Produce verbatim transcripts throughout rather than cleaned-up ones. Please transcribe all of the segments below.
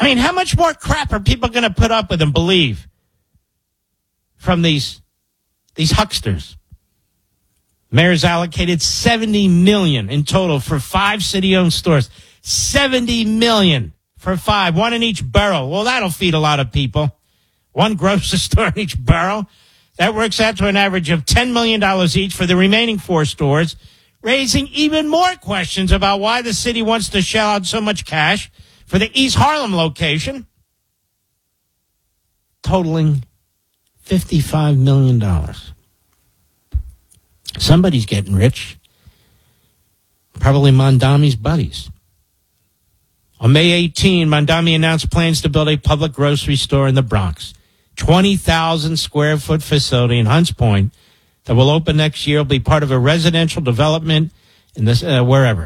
I mean, how much more crap are people going to put up with and believe from these, these hucksters? Mayor's allocated seventy million dollars in total for five city-owned stores. seventy million dollars for five, one in each borough. Well, that'll feed a lot of people. One grocery store in each borough. That works out to an average of ten million dollars each for the remaining four stores, raising even more questions about why the city wants to shell out so much cash for the East Harlem location, totaling fifty-five million dollars. Somebody's getting rich. Probably Mondami's buddies. On May eighteenth, Mondami announced plans to build a public grocery store in the Bronx. twenty thousand square foot facility in Hunts Point that will open next year will be part of a residential development in this, uh, wherever.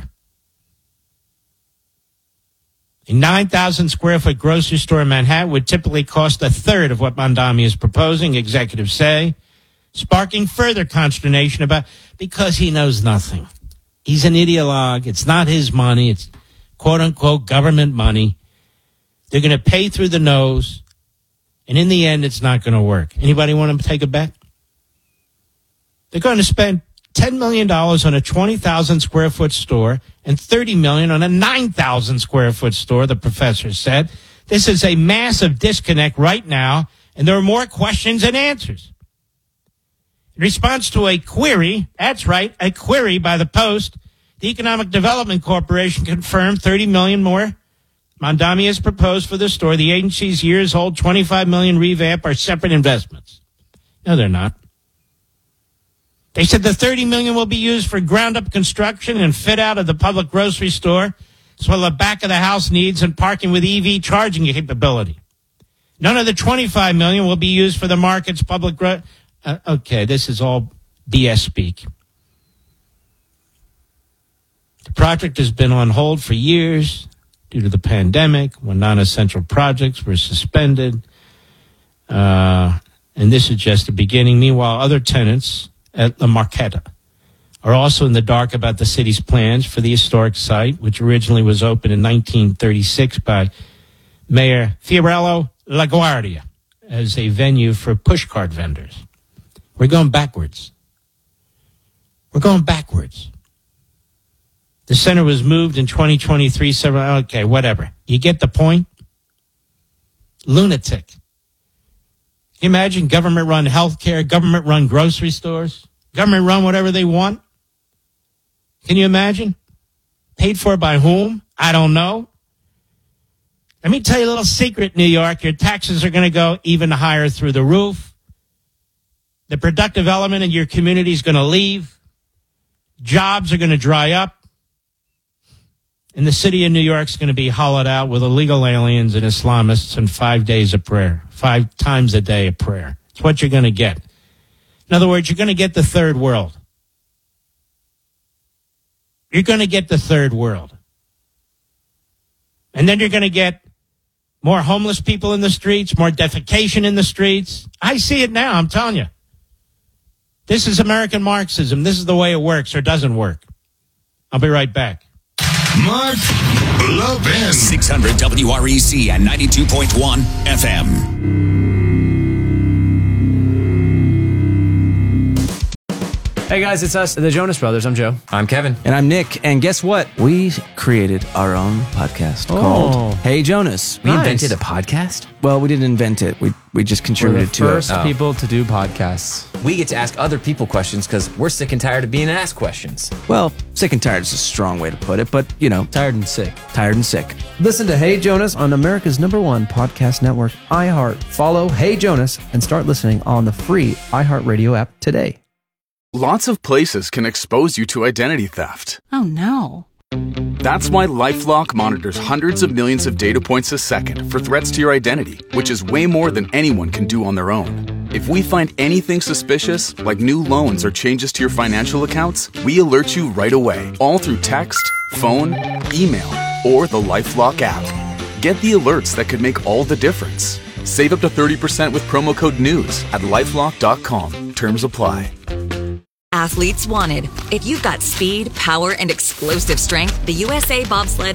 A nine thousand square foot grocery store in Manhattan would typically cost a third of what Mondami is proposing, executives say, sparking further consternation about, because he knows nothing. He's an ideologue. It's not his money. It's quote unquote government money. They're going to pay through the nose. And in the end, it's not going to work. Anybody want to take a bet? They're going to spend ten million dollars on a twenty thousand square foot store and thirty million dollars on a nine thousand square foot store, the professor said. This is a massive disconnect right now, and there are more questions than answers. In response to a query, that's right, a query by the Post, the Economic Development Corporation confirmed thirty million dollars more Mondami has proposed for the store. The agency's years-old twenty-five million dollars revamp are separate investments. No, they're not. They said the thirty million dollars will be used for ground-up construction and fit-out of the public grocery store, as well as the back-of-the-house needs and parking with E V charging capability. None of the twenty-five million dollars will be used for the market's public gro- uh, okay, this is all B S speak. The project has been on hold for years due to the pandemic, when non-essential projects were suspended. Uh, and this is just the beginning. Meanwhile, other tenants at La Marquetta are also in the dark about the city's plans for the historic site, which originally was opened in nineteen thirty-six by Mayor Fiorello LaGuardia as a venue for pushcart vendors. We're going backwards. We're going backwards. The center was moved in twenty twenty-three. Several, okay, whatever. You get the point? Lunatic. Can you imagine government-run healthcare, government-run grocery stores, government-run whatever they want? Can you imagine? Paid for by whom? I don't know. Let me tell you a little secret, New York. Your taxes are going to go even higher through the roof. The productive element in your community is going to leave. Jobs are going to dry up. And the city of New York is going to be hollowed out with illegal aliens and Islamists and five days of prayer, five times a day of prayer. It's what you're going to get. In other words, you're going to get the third world. You're going to get the third world. And then you're going to get more homeless people in the streets, more defecation in the streets. I see it now, I'm telling you. This is American Marxism. This is the way it works or doesn't work. I'll be right back. Mark Levin. six hundred W R E C and ninety-two point one F M. Hey guys, it's us, the Jonas Brothers. I'm Joe. I'm Kevin. And I'm Nick. And guess what? We created our own podcast Oh. called Hey Jonas. We Nice. invented a podcast? Well, we didn't invent it. We we just We're the contributed to first it. Oh. people to do podcasts. We get to ask other people questions because we're sick and tired of being asked questions. Well, sick and tired is a strong way to put it, but, you know, Tired and sick. tired and sick. Listen to Hey Jonas on America's number one podcast network, iHeart. Follow Hey Jonas and start listening on the free iHeartRadio app today. Lots of places can expose you to identity theft. Oh no. That's why LifeLock monitors hundreds of millions of data points a second for threats to your identity, which is way more than anyone can do on their own. If we find anything suspicious, like new loans or changes to your financial accounts, we alert you right away, all through text, phone, email, or the LifeLock app. Get the alerts that could make all the difference. Save up to thirty percent with promo code NEWS at lifelock dot com. Terms apply. Athletes wanted. If you've got speed, power, and explosive strength, the U S A Bobsled